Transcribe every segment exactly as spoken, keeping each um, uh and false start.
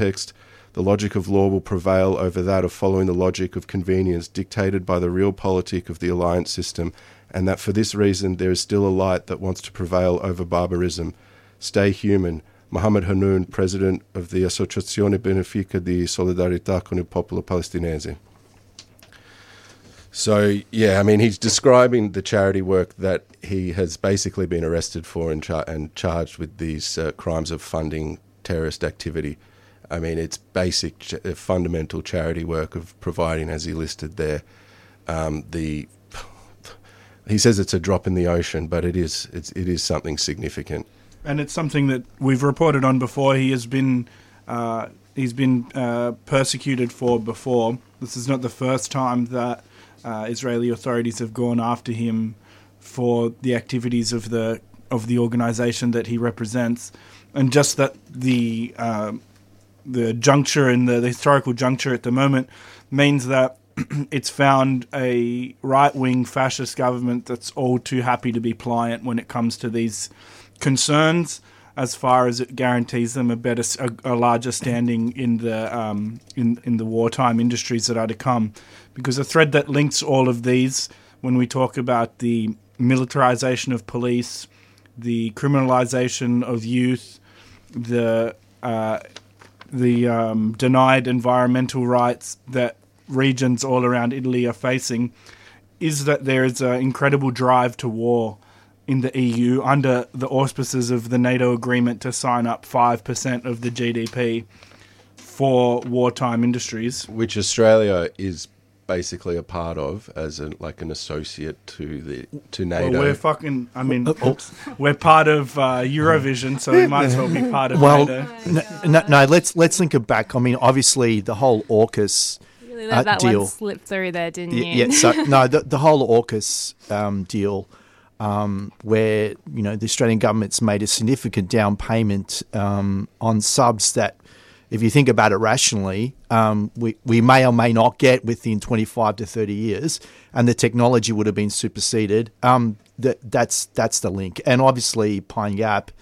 Text, the logic of law will prevail over that of following the logic of convenience dictated by the realpolitik of the alliance system, and that for this reason there is still a light that wants to prevail over barbarism. Stay human. Mohammed Hanoun, President of the Associazione Benefica di Solidarietà con il Popolo Palestinese. So, yeah, I mean, he's describing the charity work that he has basically been arrested for and, char- and charged with these uh, crimes of funding terrorist activity. I mean, it's basic, ch- fundamental charity work of providing, as he listed there, um, the... He says it's a drop in the ocean, but it is it's, it is something significant. And it's something that we've reported on before. He has been uh, he's been uh, persecuted for before. This is not the first time that uh, Israeli authorities have gone after him for the activities of the of the organisation that he represents, and just that the uh, the juncture in the, the historical juncture at the moment means that it's found a right-wing fascist government that's all too happy to be pliant when it comes to these concerns, as far as it guarantees them a better, a, a larger standing in the um, in in the wartime industries that are to come. Because a thread that links all of these, when we talk about the militarization of police, the criminalization of youth, the uh, the um, denied environmental rights that regions all around Italy are facing, is that there is an incredible drive to war in the E U under the auspices of the NATO agreement to sign up five percent of the G D P for wartime industries. Which Australia is basically a part of as a, like an associate to the to NATO. Well, we're fucking, I mean, oops, we're part of uh, Eurovision, so we might as well be part of well, NATO. No, no, no, let's, let's link it back. I mean, obviously the whole AUKUS You let uh, that deal. one slip through there, didn't you? Y- yeah, so, no, the, the whole AUKUS um, deal, um, where, you know, the Australian government's made a significant down payment um, on subs that, if you think about it rationally, um, we, we may or may not get within twenty-five to thirty years, and the technology would have been superseded. Um, that, that's that's the link. And obviously Pine Gap.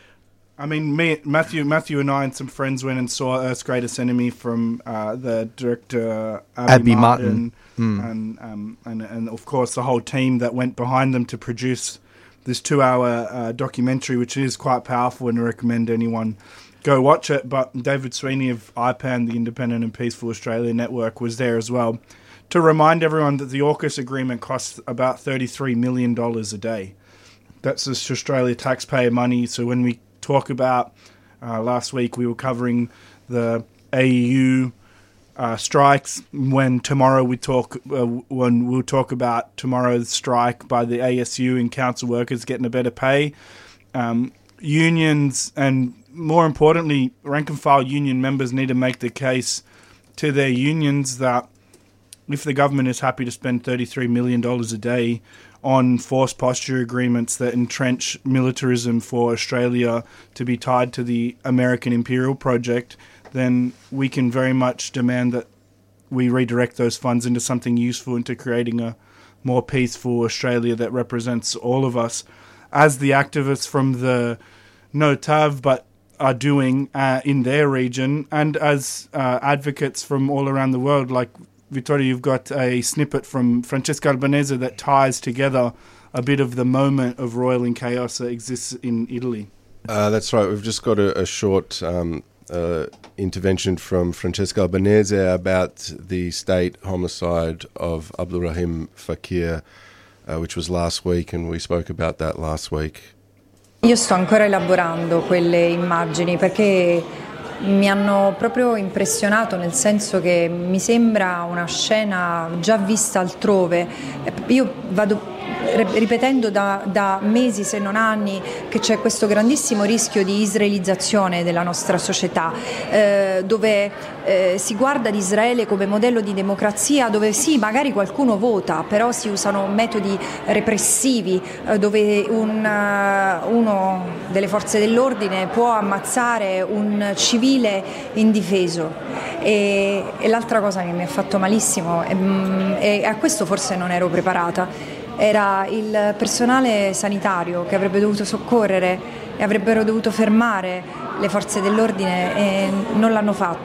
I mean, me, Matthew, Matthew, and I and some friends went and saw Earth's Greatest Enemy from uh, the director Abby, Abby Martin, Martin. Mm. and, um, and and of course the whole team that went behind them to produce this two-hour uh, documentary, which is quite powerful, and I recommend anyone go watch it. But David Sweeney of I PAN, the Independent and Peaceful Australia Network, was there as well to remind everyone that the AUKUS agreement costs about thirty-three million dollars a day. That's just Australia taxpayer money. So when we talk about, uh, last week we were covering the A E U uh, strikes, when tomorrow we talk, uh, when we'll talk about tomorrow's strike by the A S U and council workers getting a better pay. Um, unions, and more importantly, rank and file union members need to make the case to their unions that if the government is happy to spend thirty-three million dollars a day on forced posture agreements that entrench militarism for Australia to be tied to the American imperial project, then we can very much demand that we redirect those funds into something useful, into creating a more peaceful Australia that represents all of us, as the activists from the NOTAV but are doing uh, in their region, and as uh, advocates from all around the world. Like, Vittorio, you've got a snippet from Francesca Albanese that ties together a bit of the moment of roiling chaos that exists in Italy. Uh, that's right. We've just got a, a short um, uh, intervention from Francesca Albanese about the state homicide of Abdulrahim Fakir, uh, which was last week, and we spoke about that last week. Io sto ancora elaborando quelle immagini perché mi hanno proprio impressionato, nel senso che mi sembra una scena già vista altrove. Io vado ripetendo da, da mesi, se non anni, che c'è questo grandissimo rischio di israelizzazione della nostra società, eh, dove eh, si guarda ad Israele come modello di democrazia, dove sì, magari qualcuno vota, però si usano metodi repressivi, eh, dove un, uh, uno delle forze dell'ordine può ammazzare un civile indifeso. E, e l'altra cosa che mi ha fatto malissimo, e, e a questo forse non ero preparata, era il personale sanitario che avrebbe dovuto soccorrere e avrebbero dovuto fermare le forze dell'ordine e non l'hanno fatto.